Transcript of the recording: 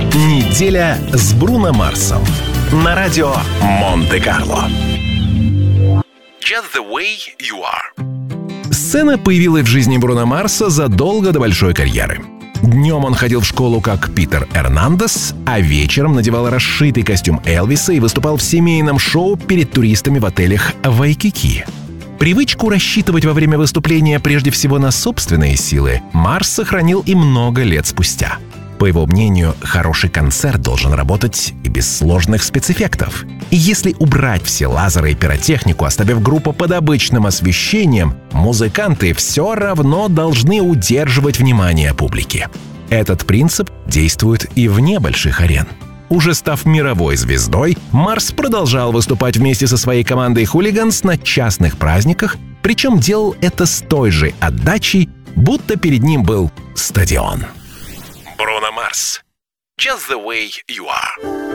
Неделя с Бруно Марсом на радио Монте-Карло. Just the way you are. Сцена появилась в жизни Бруно Марса задолго до большой карьеры. Днем он ходил в школу как Питер Эрнандес, а вечером надевал расшитый костюм Элвиса и выступал в семейном шоу перед туристами в отелях Вайкики. Привычку рассчитывать во время выступления прежде всего на собственные силы Марс сохранил и много лет спустя. По его мнению, хороший концерт должен работать и без сложных спецэффектов. И если убрать все лазеры и пиротехнику, оставив группу под обычным освещением, музыканты все равно должны удерживать внимание публики. Этот принцип действует и вне больших арен. Уже став мировой звездой, Марс продолжал выступать вместе со своей командой «Хулиганс» на частных праздниках, причем делал это с той же отдачей, будто перед ним был стадион. Бруно Марс. Just the way you are.